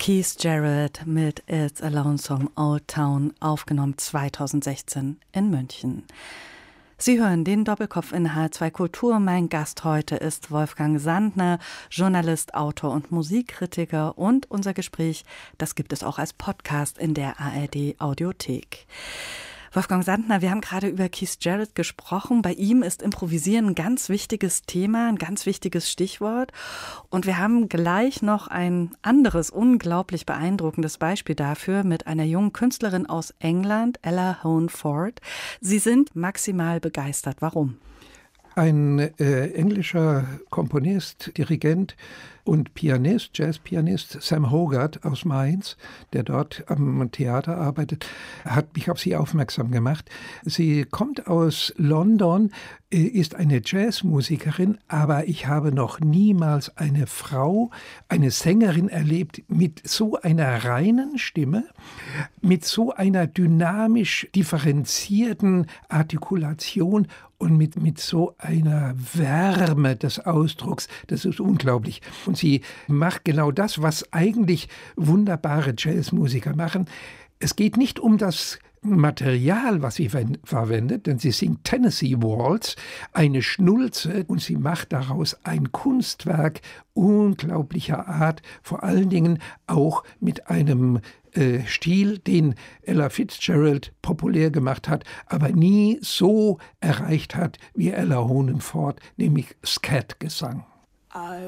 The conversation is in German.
Keith Jarrett mit It's a Lonesome Old Town, aufgenommen 2016 in München. Sie hören den Doppelkopf in H2 Kultur. Mein Gast heute ist Wolfgang Sandner, Journalist, Autor und Musikkritiker. Und unser Gespräch, das gibt es auch als Podcast in der ARD Audiothek. Wolfgang Sandner, wir haben gerade über Keith Jarrett gesprochen. Bei ihm ist Improvisieren ein ganz wichtiges Thema, ein ganz wichtiges Stichwort. Und wir haben gleich noch ein anderes, unglaublich beeindruckendes Beispiel dafür mit einer jungen Künstlerin aus England, Ella Hone-Ford. Sie sind maximal begeistert. Warum? Ein englischer Komponist, Dirigent und Pianist, Jazzpianist, Sam Hogarth aus Mainz, der dort am Theater arbeitet, hat mich auf sie aufmerksam gemacht. Sie kommt aus London, ist eine Jazzmusikerin, aber ich habe noch niemals eine Frau, eine Sängerin erlebt mit so einer reinen Stimme, mit so einer dynamisch differenzierten Artikulation und mit so einer Wärme des Ausdrucks. Das ist unglaublich. Und sie macht genau das, was eigentlich wunderbare Jazzmusiker machen. Es geht nicht um das Material, was sie verwendet, denn sie singt Tennessee Waltz, eine Schnulze, und sie macht daraus ein Kunstwerk unglaublicher Art, vor allen Dingen auch mit einem Stil, den Ella Fitzgerald populär gemacht hat, aber nie so erreicht hat wie Ella Hone-Ford, nämlich Scatgesang.